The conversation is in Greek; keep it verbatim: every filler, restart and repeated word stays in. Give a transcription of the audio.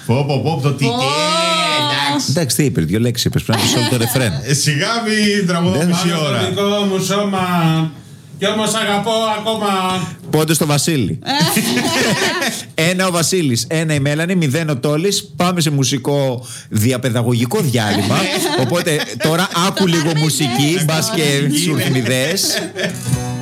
Πω πω πω, το τι. Εντάξει, τι είπε, δύο λέξεις είπες, πρέπει να πεις όλο το ρεφρέν. Σιγά μην τραγουδώ μισή ώρα. Το δικό μου σώμα, κι όμως αγαπώ ακόμα. Πότε στο Βασίλη. Ένα ο Βασίλης, ένα η Μέλανη, μηδέν ο Τόλης. Πάμε σε μουσικό διαπαιδαγωγικό διάλειμμα. Οπότε τώρα άκου λίγο μουσική, μπας και σου έρθουν ιδέες.